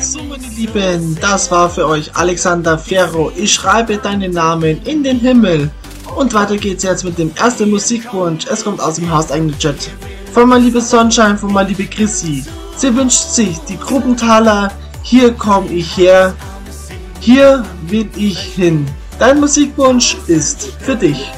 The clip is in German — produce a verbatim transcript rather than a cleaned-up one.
So, meine Lieben, das war für euch Alexander Ferro. Ich schreibe deinen Namen in den Himmel. Und weiter geht's jetzt mit dem ersten Musikwunsch. Es kommt aus dem hauseigenen Chat. Von mein liebe Sonnenschein, von mein liebe Chrissy. Sie wünscht sich die Gruppenthaler. Hier komm ich her. Hier will ich hin. Dein Musikwunsch ist für dich.